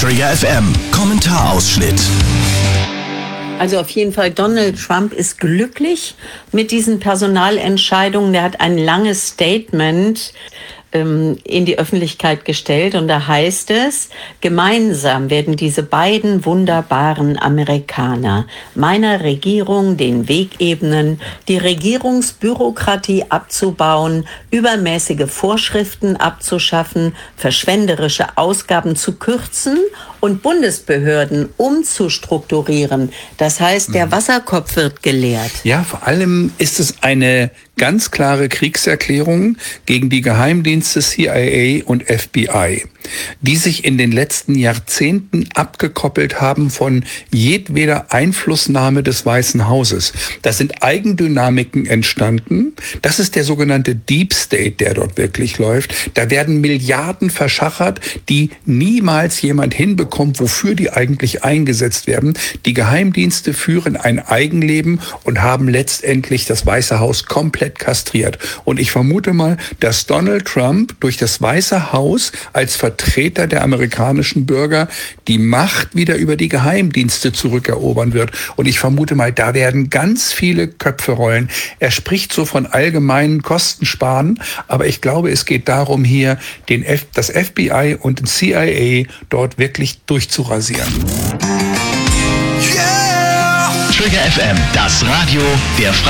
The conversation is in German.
Trigger FM Kommentarausschnitt. Also auf jeden Fall, Donald Trump ist glücklich mit diesen Personalentscheidungen. Der hat ein langes Statement in die Öffentlichkeit gestellt und da heißt es, gemeinsam werden diese beiden wunderbaren Amerikaner meiner Regierung den Weg ebnen, die Regierungsbürokratie abzubauen, übermäßige Vorschriften abzuschaffen, verschwenderische Ausgaben zu kürzen und Bundesbehörden umzustrukturieren. Das heißt, der Wasserkopf wird geleert. Ja, vor allem ist es eine ganz klare Kriegserklärung gegen die Geheimdienste CIA und FBI, die sich in den letzten Jahrzehnten abgekoppelt haben von jedweder Einflussnahme des Weißen Hauses. Da sind Eigendynamiken entstanden. Das ist der sogenannte Deep State, der dort wirklich läuft. Da werden Milliarden verschachert, die niemals jemand hinbekommt, wofür die eigentlich eingesetzt werden. Die Geheimdienste führen ein Eigenleben und haben letztendlich das Weiße Haus komplett kastriert. Und ich vermute mal, dass Donald Trump durch das Weiße Haus als Vertreter der amerikanischen Bürger die Macht wieder über die Geheimdienste zurückerobern wird. Und ich vermute mal, da werden ganz viele Köpfe rollen. Er spricht so von allgemeinen Kostensparen, aber ich glaube, es geht darum, hier das FBI und den CIA dort wirklich durchzurasieren. Trigger FM, das Radio der